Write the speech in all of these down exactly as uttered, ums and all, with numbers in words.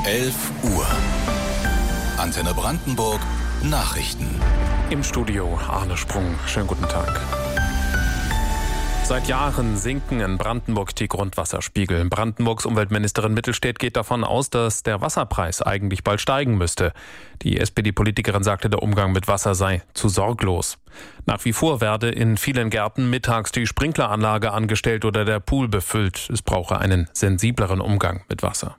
elf Uhr. Antenne Brandenburg Nachrichten. Im Studio Arne Sprung. Schönen guten Tag. Seit Jahren sinken in Brandenburg die Grundwasserspiegel. Brandenburgs Umweltministerin Mittelstädt geht davon aus, dass der Wasserpreis eigentlich bald steigen müsste. Die S P D-Politikerin sagte, der Umgang mit Wasser sei zu sorglos. Nach wie vor werde in vielen Gärten mittags die Sprinkleranlage angestellt oder der Pool befüllt. Es brauche einen sensibleren Umgang mit Wasser.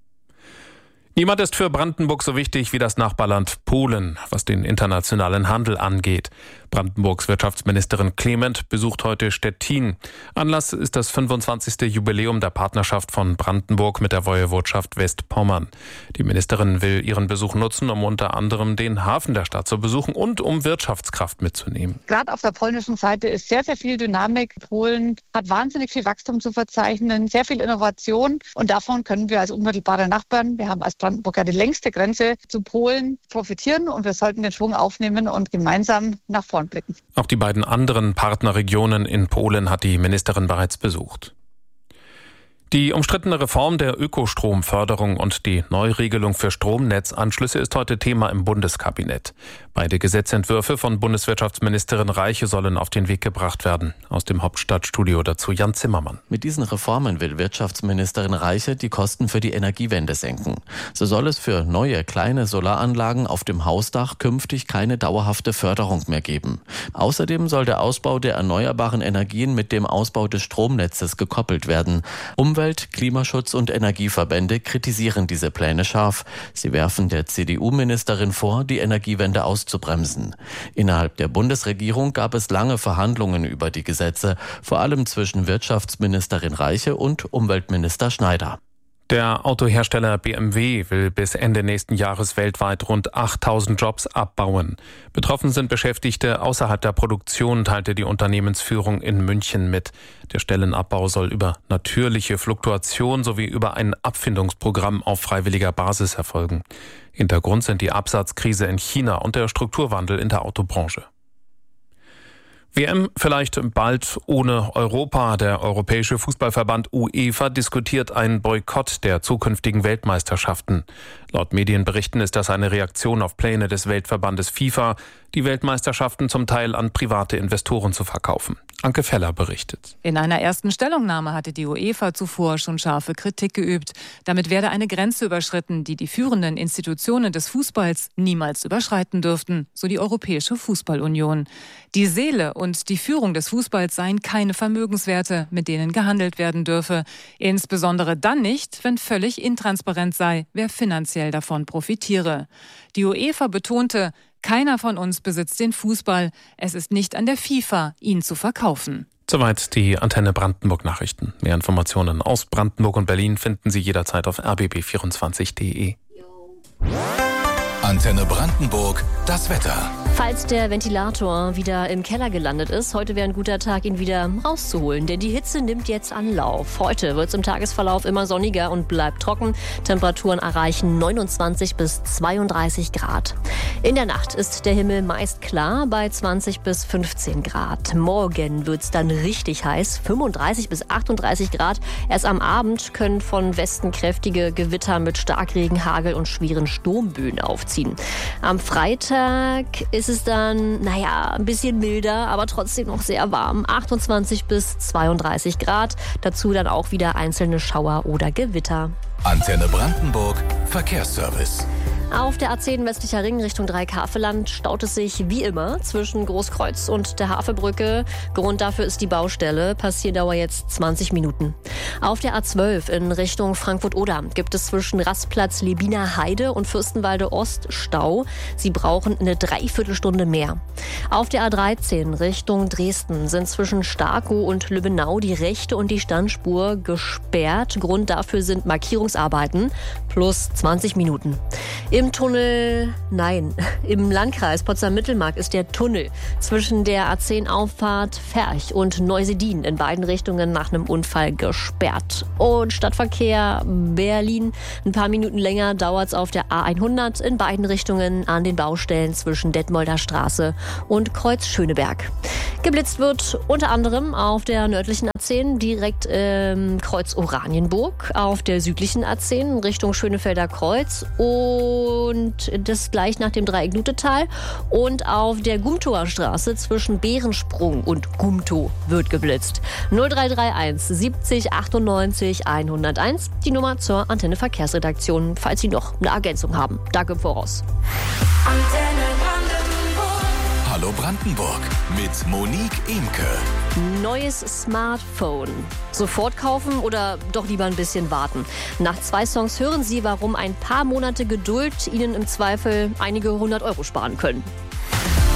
Niemand ist für Brandenburg so wichtig wie das Nachbarland Polen, was den internationalen Handel angeht. Brandenburgs Wirtschaftsministerin Clement besucht heute Stettin. Anlass ist das fünfundzwanzigste Jubiläum der Partnerschaft von Brandenburg mit der Woiwodschaft Westpommern. Die Ministerin will ihren Besuch nutzen, um unter anderem den Hafen der Stadt zu besuchen und um Wirtschaftskraft mitzunehmen. Gerade auf der polnischen Seite ist sehr, sehr viel Dynamik. Polen hat wahnsinnig viel Wachstum zu verzeichnen, sehr viel Innovation und davon können wir als unmittelbare Nachbarn, wir haben als Brandenburg ja die längste Grenze zu Polen, profitieren und wir sollten den Schwung aufnehmen und gemeinsam nach vorn blicken. Auch die beiden anderen Partnerregionen in Polen hat die Ministerin bereits besucht. Die umstrittene Reform der Ökostromförderung und die Neuregelung für Stromnetzanschlüsse ist heute Thema im Bundeskabinett. Beide Gesetzentwürfe von Bundeswirtschaftsministerin Reiche sollen auf den Weg gebracht werden. Aus dem Hauptstadtstudio dazu Jan Zimmermann. Mit diesen Reformen will Wirtschaftsministerin Reiche die Kosten für die Energiewende senken. So soll es für neue kleine Solaranlagen auf dem Hausdach künftig keine dauerhafte Förderung mehr geben. Außerdem soll der Ausbau der erneuerbaren Energien mit dem Ausbau des Stromnetzes gekoppelt werden. Umwelt-, Klimaschutz- und Energieverbände kritisieren diese Pläne scharf. Sie werfen der C D U-Ministerin vor, die Energiewende auszubremsen. Innerhalb der Bundesregierung gab es lange Verhandlungen über die Gesetze, vor allem zwischen Wirtschaftsministerin Reiche und Umweltminister Schneider. Der Autohersteller B M W will bis Ende nächsten Jahres weltweit rund achttausend Jobs abbauen. Betroffen sind Beschäftigte außerhalb der Produktion, teilte die Unternehmensführung in München mit. Der Stellenabbau soll über natürliche Fluktuation sowie über ein Abfindungsprogramm auf freiwilliger Basis erfolgen. Hintergrund sind die Absatzkrise in China und der Strukturwandel in der Autobranche. W M vielleicht bald ohne Europa. Der Europäische Fußballverband UEFA diskutiert einen Boykott der zukünftigen Weltmeisterschaften. Laut Medienberichten ist das eine Reaktion auf Pläne des Weltverbandes FIFA, die Weltmeisterschaften zum Teil an private Investoren zu verkaufen. Anke Feller berichtet. In einer ersten Stellungnahme hatte die UEFA zuvor schon scharfe Kritik geübt. Damit werde eine Grenze überschritten, die die führenden Institutionen des Fußballs niemals überschreiten dürften, so die Europäische Fußballunion. Die Seele und die Führung des Fußballs seien keine Vermögenswerte, mit denen gehandelt werden dürfe. Insbesondere dann nicht, wenn völlig intransparent sei, wer finanziell davon profitiere. Die UEFA betonte, keiner von uns besitzt den Fußball. Es ist nicht an der FIFA, ihn zu verkaufen. Soweit die Antenne Brandenburg Nachrichten. Mehr Informationen aus Brandenburg und Berlin finden Sie jederzeit auf r b b vierundzwanzig punkt d e. Antenne Brandenburg, das Wetter. Falls der Ventilator wieder im Keller gelandet ist, heute wäre ein guter Tag, ihn wieder rauszuholen, denn die Hitze nimmt jetzt Anlauf. Heute wird es im Tagesverlauf immer sonniger und bleibt trocken. Temperaturen erreichen neunundzwanzig bis zweiunddreißig Grad. In der Nacht ist der Himmel meist klar bei zwanzig bis fünfzehn Grad. Morgen wird es dann richtig heiß, fünfunddreißig bis achtunddreißig Grad. Erst am Abend können von Westen kräftige Gewitter mit Starkregen, Hagel und schweren Sturmböen aufziehen. Am Freitag ist es dann, naja, ein bisschen milder, aber trotzdem noch sehr warm. achtundzwanzig bis zweiunddreißig Grad. Dazu dann auch wieder einzelne Schauer oder Gewitter. Antenne Brandenburg, Verkehrsservice. Auf der A zehn westlicher Ring Richtung Dreieck-Havelland staut es sich wie immer zwischen Großkreuz und der Havelbrücke. Grund dafür ist die Baustelle. Passierdauer jetzt zwanzig Minuten. Auf der A zwölf in Richtung Frankfurt-Oder gibt es zwischen Rastplatz Lebiner Heide und Fürstenwalde Ost Stau. Sie brauchen eine Dreiviertelstunde mehr. Auf der A dreizehn Richtung Dresden sind zwischen Starkow und Lübbenau die rechte und die Standspur gesperrt. Grund dafür sind Markierungsarbeiten plus zwanzig Minuten. Im Tunnel, nein, im Landkreis Potsdam-Mittelmark ist der Tunnel zwischen der A zehn Auffahrt Ferch und Neusedin in beiden Richtungen nach einem Unfall gesperrt. Und Stadtverkehr Berlin, ein paar Minuten länger dauert es auf der A hundert in beiden Richtungen an den Baustellen zwischen Detmolder Straße und Kreuz Schöneberg. Geblitzt wird unter anderem auf der nördlichen A zehn direkt im Kreuz Oranienburg, auf der südlichen A zehn Richtung Schönefelder Kreuz und das gleich nach dem Dreieck Nutetal und auf der Gumtower Straße zwischen Bärensprung und Gumtow wird geblitzt. null drei drei eins siebzig achtundneunzig hunderteins, die Nummer zur Antenne Verkehrsredaktion, falls Sie noch eine Ergänzung haben. Danke im Voraus. Hallo Brandenburg mit Monique Imke. Neues Smartphone. Sofort kaufen oder doch lieber ein bisschen warten? Nach zwei Songs hören Sie, warum ein paar Monate Geduld Ihnen im Zweifel einige hundert Euro sparen können.